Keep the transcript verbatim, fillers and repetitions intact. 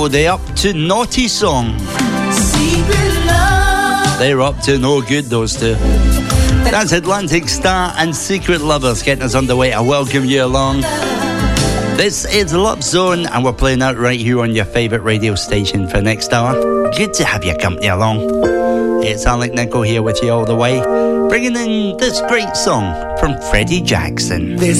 Oh, they're up to naughty song. They're up to no good, those two. That's Atlantic Star and Secret Lovers getting us underway. I welcome you along. This is Love Zone, and we're playing out right here on your favourite radio station for next hour. Good to have your company along. It's Alec Nichol here with you all the way, bringing in this great song from Freddie Jackson. This